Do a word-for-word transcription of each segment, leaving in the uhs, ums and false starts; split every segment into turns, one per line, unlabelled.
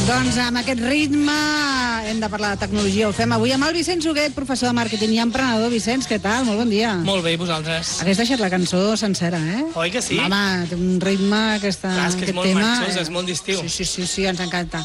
Doncs amb aquest ritme hem de parlar de tecnologia. Ho fem avui amb el Vicenç Huguet, professor de màrqueting i emprenedor. Vicenç, què tal? Molt bon dia.
Molt bé, i vosaltres?
Hagués deixat la cançó sencera, eh?
Oi que sí?
Home, té un ritme, aquesta,
Clar, és que és
aquest
molt
tema...
matxos, és molt d'estiu.
Sí, sí, sí, sí, ens encanta.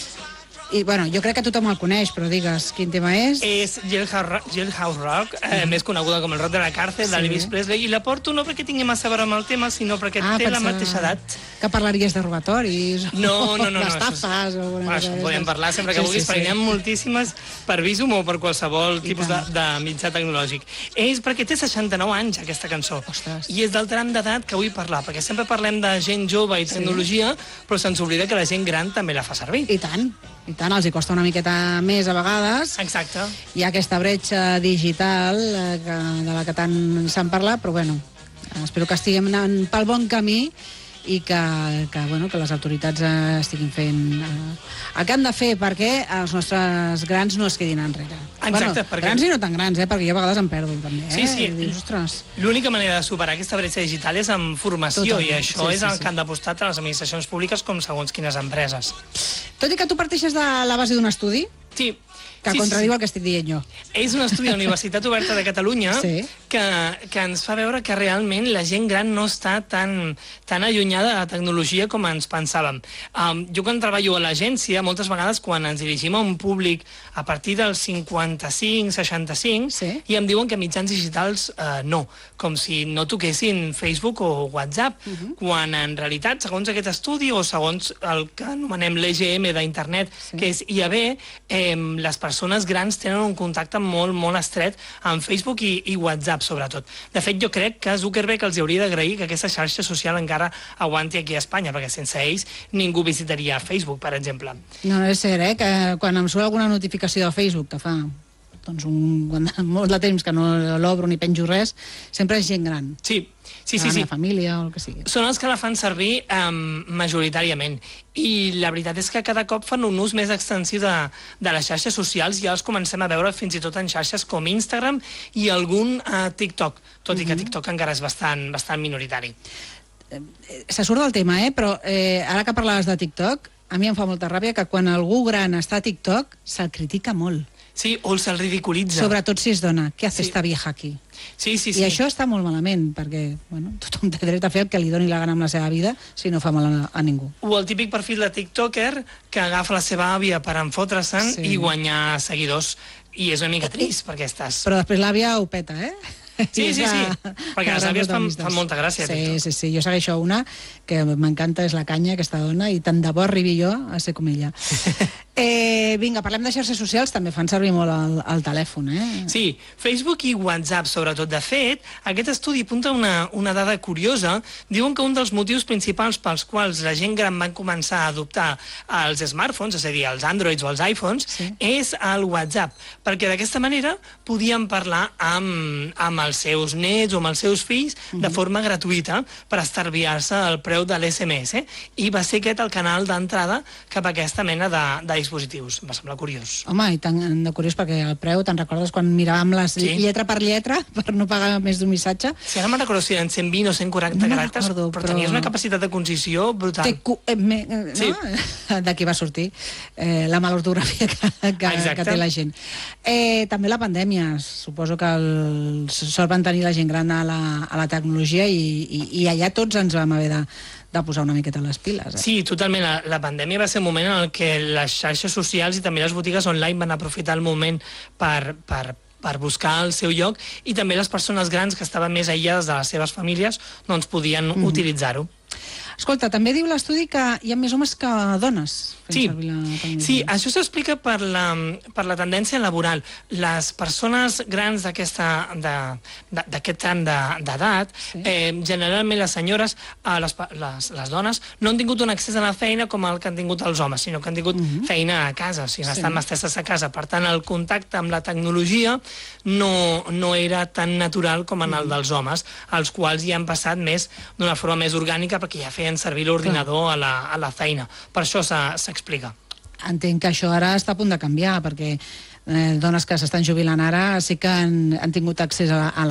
I, bueno, jo crec que tothom el coneix, però digues, quin tema és?
És Jailhouse Rock, eh, més coneguda com el rock de la càrcel,
Sí.
d'Elvis Presley, i la porto no perquè tingui massa a veure amb el tema, sinó perquè
Ah,
té la
pensava
mateixa edat.
Que parlaries de robatoris
No, no, no. no
d'estafes o alguna
Bueno,
cosa
això en
d'aquestes.
podem parlar sempre que
Sí,
vulguis,
sí,
perquè
sí.
n'hi ha moltíssimes per Visum o per qualsevol tipus de,
tant.
de mitjà tecnològic. És perquè té seixanta-nou anys, aquesta cançó.
Ostres.
I és del tram d'edat que vull parlar, perquè sempre parlem de gent jove i tecnologia, però se'ns oblida que la gent gran també la fa servir.
I tant, i tant, els hi costa una miqueta més a vegades.
Exacte.
Hi ha aquesta bretxa digital eh, que, de la que tant se'n parla, però bueno, espero que estiguem anant pel bon camí i que, que, bueno, que les autoritats eh, estiguin fent eh, el que han de fer perquè els nostres grans no es quedin enrere.
Exacte,
bueno,
perquè-
grans i no tan grans, eh, perquè jo a vegades em perdo també. Eh?
Sí, sí.
I dius, ostres,
L'única manera de superar aquesta bretxa digital és amb formació,
Totalment,
i això
sí,
és
sí,
el
sí.
que han d'apostar tant les administracions públiques com segons quines empreses.
tot i que tu parteixes de la base d'un estudi
Sí.
que
sí,
contradiu
sí,
el que estic dient jo.
sí. És un estudi de la Universitat Oberta de Catalunya
Sí.
que, que ens fa veure que realment la gent gran no està tan, tan allunyada de la tecnologia com ens pensàvem. Um, jo quan treballo a l'agència, moltes vegades quan ens dirigim a un públic a partir dels cinquanta-cinc, seixanta-cinc,
Sí.
i em diuen que mitjans digitals eh, no, com si no toquessin Facebook o WhatsApp, uh -huh. quan en realitat, segons aquest estudi o segons el que anomenem l'E G M d'internet,
Sí.
que és I A B, eh, les persones grans tenen un contacte molt, molt estret amb Facebook i, i WhatsApp, sobretot. De fet, jo crec que Zuckerberg els hauria d'agrair que aquesta xarxa social encara aguanti aquí a Espanya, perquè sense ells ningú visitaria Facebook, per exemple.
No, no és cert, eh, que quan em surt alguna notificació de Facebook que fa doncs un, quan, molt de temps que no l'obro ni penjo res, sempre és gent gran.
Sí, sí, sí.
la
sí.
meva família o el que sigui.
Són els que la fan servir um, majoritàriament. I la veritat és que cada cop fan un ús més extensiu de, de les xarxes socials, i ja els comencem a veure fins i tot en xarxes com Instagram i algun uh, TikTok, tot i que TikTok encara és bastant, bastant minoritari.
Se surt del tema, eh? Però eh, ara que parlaves de TikTok, a mi em fa molta ràbia que quan algú gran està a TikTok se'l critica molt.
Sí, o se'l ridiculitza.
Sobretot si és dona. Què hace
Sí.
esta vieja aquí?
Sí, sí,
I
sí.
això està molt malament, perquè bueno, tothom té dret a fer el que li doni la gana amb la seva vida si no fa mal a, a ningú.
O el típic perfil de TikToker que agafa la seva àvia per enfotre-se'n
Sí.
i guanyar seguidors. I és una mica trist, perquè estàs...
Però després l'àvia ho peta, eh?
Sí,
És
sí,
la-
sí. Perquè
la
les
gran
àvies fan,
protagonista.
fan molta gràcia a
Sí,
TikTok.
sí, sí. Jo segueixo una que m'encanta, és la Canya, aquesta dona, i tant de bo arribi jo a ser com ella. eh, vinga, parlem de xarxes socials, també fan servir molt el, el telèfon, eh?
Sí, Facebook i WhatsApp, sobretot. De fet, aquest estudi apunta una, una dada curiosa. Diuen que un dels motius principals pels quals la gent gran van començar a adoptar els smartphones, és a dir, els Androids o els iPhones,
Sí.
és el WhatsApp, perquè d'aquesta manera podien parlar amb, amb els seus nets o amb els seus fills de forma gratuïta per estalviar-se el preu de l'S M S, i va ser aquest el canal d'entrada cap a aquesta mena de, de dispositius. Em va semblar curiós.
Home, i tant de curiós, perquè el preu, te'n recordes quan miràvem les
Sí.
lletra per lletra per no pagar més d'un missatge?
Si ara me'n recordo si eren cent vint o cent quaranta
No me'n
caràcters,
recordo,
però,
però-
tenies una capacitat de concisió brutal.
Té cu... eh, me... eh,
Sí.
no? D'aquí va sortir eh, la mala ortografia que, que,
Exacte.
que té la gent. Eh, també la pandèmia, suposo que el... sort van tenir la gent gran a la, a la tecnologia i, i, i allà tots ens vam haver de, de posar una miqueta les piles. Eh?
Sí, totalment. La, la pandèmia va ser un moment en el que les xarxes socials i també les botigues online van aprofitar el moment per, per, per buscar el seu lloc, i també les persones grans que estaven més aïllades de les seves famílies doncs podien mm. utilitzar-ho.
Escolta, també diu l'estudi que hi ha més homes que dones fent
Sí,
servir la tecnologia.
sí, això s'explica per, la, per la tendència laboral. Les persones grans d'aquesta de- de- d'aquest tram de- d'edat,
Sí.
eh, generalment les senyores, eh, les, pa- les, les dones, no han tingut un accés a la feina com el que han tingut els homes, sinó que han tingut
Mhm.
feina a casa, o sigui, han
Sí.
estat mestesses a casa. Per tant, el contacte amb la tecnologia no, no era tan natural com en el dels homes, als quals hi han passat més d'una forma més orgànica, perquè ja feien servir l'ordinador a la, a la feina. Per això s'ha- s'explica.
Entenc que això ara està a punt de canviar, perquè eh, dones que s'estan jubilant ara sí que han, han tingut accés a la, a